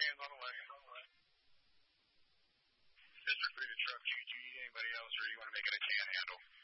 cans on the way. Mr. Free the truck. Do you need anybody else, or do you want to make it a can handle?